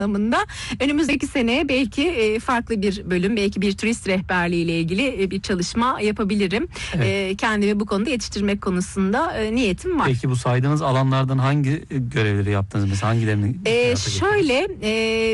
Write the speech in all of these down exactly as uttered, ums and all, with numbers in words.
anlamında önümüzdeki seneye belki e, farklı bir bölüm, belki bir turist rehberliği ile ilgili e, bir çalışma yapabilirim. Evet. E, kendimi bu konuda yetiştirmek konusunda e, niyetim var. Peki bu saydığınız alanlardan hangi görevleri yaptınız mesela, hangilerini? E, şöyle e,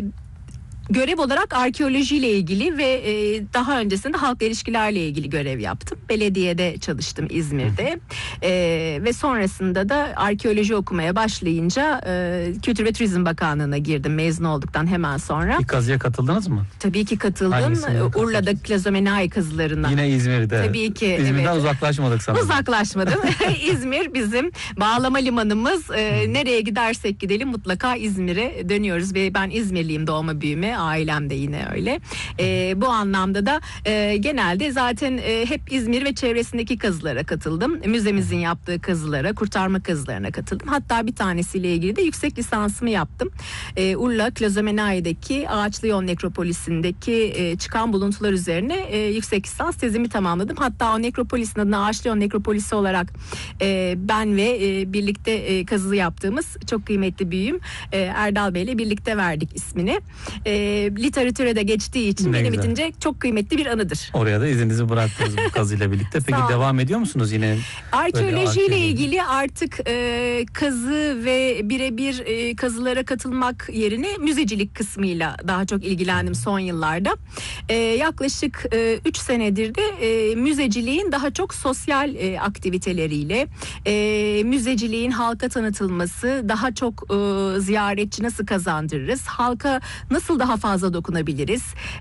görev olarak arkeolojiyle ilgili ve e, daha öncesinde halkla ilişkilerle ilgili görev yaptım. Belediyede çalıştım İzmir'de e, ve sonrasında da arkeoloji okumaya başlayınca e, Kültür ve Turizm Bakanlığı'na girdim mezun olduktan hemen sonra. Bir kazıya katıldınız mı? Tabii ki katıldım. Urla'da Klazomenai kazılarına. Yine İzmir'de. Tabii ki. İzmir'den evet. uzaklaşmadık sanırım. Uzaklaşmadım. İzmir bizim bağlama limanımız. E, nereye gidersek gidelim mutlaka İzmir'e dönüyoruz ve ben İzmirliyim doğma büyüme. Ailem de yine öyle. E, bu anlamda da e, genelde zaten e, hep İzmir ve çevresindeki kazılara katıldım. Müzemizin yaptığı kazılara, kurtarma kazılarına katıldım. Hatta bir tanesiyle ilgili de yüksek lisansımı yaptım. E, Urla Klazomenai'deki Ağaçlı Yol Nekropolisi'ndeki e, çıkan buluntular üzerine e, yüksek lisans tezimi tamamladım. Hatta o nekropolisin adına Ağaçlı Yol Nekropolisi olarak e, ben ve e, birlikte e, kazı yaptığımız çok kıymetli büyüğüm e, Erdal Bey ile birlikte verdik ismini. E, literatüre de geçtiği için ne benim güzel. Bitince çok kıymetli bir anıdır. Oraya da izinizi bıraktınız bu kazıyla birlikte. Peki devam ediyor musunuz yine? Arkeolojiyle ilgili artık e, kazı ve birebir e, kazılara katılmak yerine müzecilik kısmıyla daha çok ilgilendim son yıllarda. E, yaklaşık üç e, senedir de e, müzeciliğin daha çok sosyal e, aktiviteleriyle e, müzeciliğin halka tanıtılması, daha çok e, ziyaretçi nasıl kazandırırız, halka nasıl daha fazla dokunabiliriz,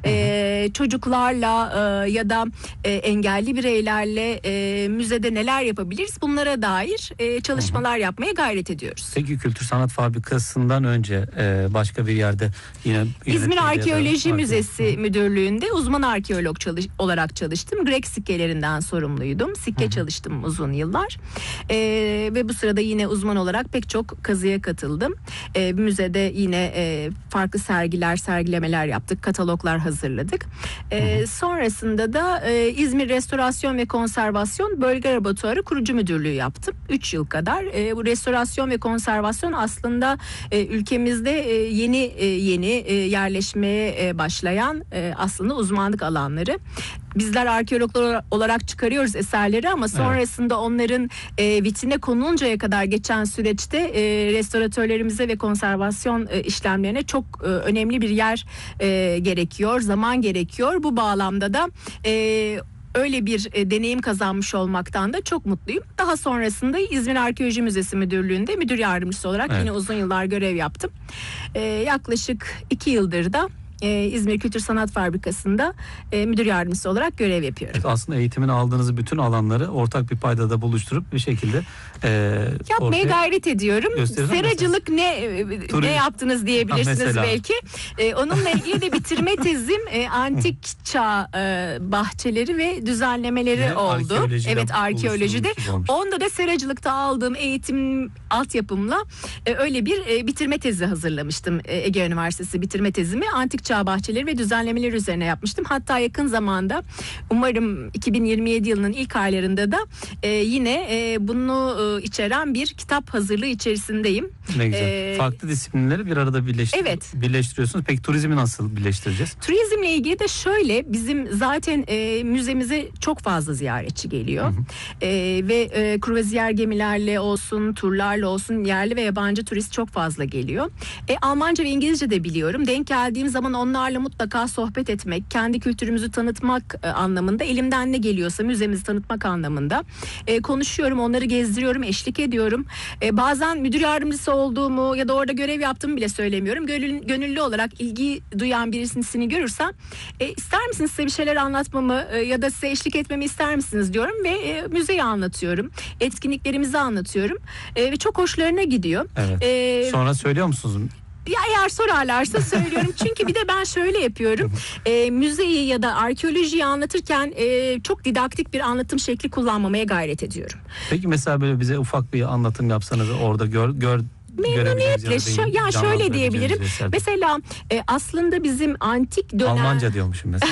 e, çocuklarla e, ya da e, engelli bireylerle e, müzede neler yapabiliriz, bunlara dair e, çalışmalar yapmaya gayret ediyoruz. Peki Kültür Sanat Fabrikası'ndan önce e, başka bir yerde yine İzmir Arkeoloji Müzesi Hı. Müdürlüğü'nde uzman arkeolog çalış, olarak çalıştım. Grek sikkelerinden sorumluydum. Sikke Hı. çalıştım uzun yıllar. E, ve bu sırada yine uzman olarak pek çok kazıya katıldım. E, müzede yine e, farklı sergiler, sergilemeler yaptık. Kataloglar hazırladık. E, sonrasında da e, İzmir Restorasyon ve Konservasyon Bölge Laboratuvarı Kurucu Müdürlüğü yaptım. üç yıl kadar. E, bu restorasyon ve konservasyon aslında e, ülkemizde e, yeni e, yeni e, yerleşmeye e, başlayan e, aslında uzmanlık alanları. Bizler arkeologlar olarak çıkarıyoruz eserleri ama sonrasında evet. onların e, vitrine konuluncaya kadar geçen süreçte e, restoratörlerimize ve konservasyon e, işlemlerine çok e, önemli bir yer e, gerekiyor, zaman gerekiyor. Bu bağlamda da e, öyle bir e, deneyim kazanmış olmaktan da çok mutluyum. Daha sonrasında İzmir Arkeoloji Müzesi Müdürlüğü'nde müdür yardımcısı olarak evet. yine uzun yıllar görev yaptım. E, yaklaşık iki yıldır da Ee, İzmir Kültür Sanat Fabrikası'nda e, müdür yardımcısı olarak görev yapıyorum. Evet, aslında eğitimini aldığınız bütün alanları ortak bir paydada buluşturup bir şekilde e, yapmaya gayret ediyorum. Seracılık ne Turizm. ne yaptınız diyebilirsiniz ha, belki. E, onunla ilgili de bitirme tezim e, antik çağ e, bahçeleri ve düzenlemeleri Yine oldu. Evet, arkeolojide. Onda da seracılıkta aldığım eğitim altyapımla e, öyle bir e, bitirme tezi hazırlamıştım. E, Ege Üniversitesi bitirme tezimi antik çağ bahçeleri ve düzenlemeleri üzerine yapmıştım. Hatta yakın zamanda umarım iki bin yirmi yedi yılının ilk aylarında da e, yine e, bunu e, içeren bir kitap hazırlığı içerisindeyim. Ne güzel. Ee, Farklı disiplinleri bir arada birleştir- evet. birleştiriyorsunuz. Peki turizmi nasıl birleştireceğiz? Turizmle ilgili de şöyle, bizim zaten e, müzemize çok fazla ziyaretçi geliyor. Hı hı. E, ve e, kruvaziyer gemilerle olsun, turlarla olsun yerli ve yabancı turist çok fazla geliyor. E, Almanca ve İngilizce de biliyorum. Denk geldiğim zaman onlarla mutlaka sohbet etmek, kendi kültürümüzü tanıtmak e, anlamında, elimden ne geliyorsa müzemizi tanıtmak anlamında e, konuşuyorum, onları gezdiriyorum, eşlik ediyorum. E, bazen müdür yardımcısı olduğumu ya da orada görev yaptığımı bile söylemiyorum. Gönül, gönüllü olarak ilgi duyan birisini görürsem e, ister misiniz size bir şeyler anlatmamı e, ya da size eşlik etmemi ister misiniz diyorum ve e, müzeyi anlatıyorum. Etkinliklerimizi anlatıyorum. E, ve çok hoşlarına gidiyor. Evet. E, Sonra söylüyor musunuz? Ya eğer sorarlarsa söylüyorum. Çünkü bir de ben şöyle yapıyorum. E, müzeyi ya da arkeolojiyi anlatırken e, çok didaktik bir anlatım şekli kullanmamaya gayret ediyorum. Peki mesela böyle bize ufak bir anlatım yapsanız orada gör gör Memnuniyetle. Şö- ya şöyle diyebilirim. Mesela e, aslında bizim antik dönem... Almanca diyormuşum mesela.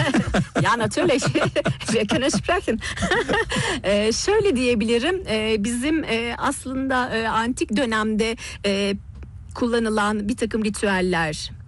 Ya natürlich. Wir können sprechen. e, şöyle diyebilirim. E, bizim e, aslında e, antik dönemde e, kullanılan bir takım ritüeller,